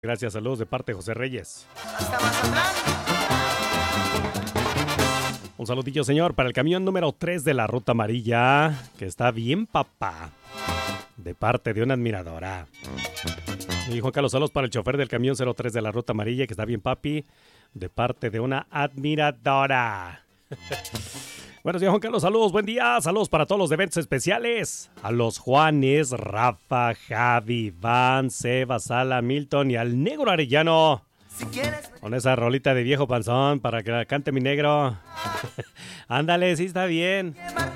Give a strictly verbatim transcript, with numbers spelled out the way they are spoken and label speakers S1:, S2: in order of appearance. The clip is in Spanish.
S1: Gracias, saludos de parte de José Reyes.
S2: Hasta Mazatlán.
S1: Un saludillo, señor, para el camión número tres de la Ruta Amarilla, que está bien, papá. De parte de una admiradora. Y Juan Carlos, saludos para el chofer del camión cero tres de la Ruta Amarilla, que está bien, papi. De parte de una admiradora. Buenos días, Juan Carlos, saludos, buen día. Saludos para todos los de eventos especiales. A los Juanes, Rafa, Javi, Van, Seba, Sala, Milton y al Negro Arellano.
S2: Si quieres.
S1: Con esa rolita de viejo panzón para que la cante mi negro. Ándale, sí está bien.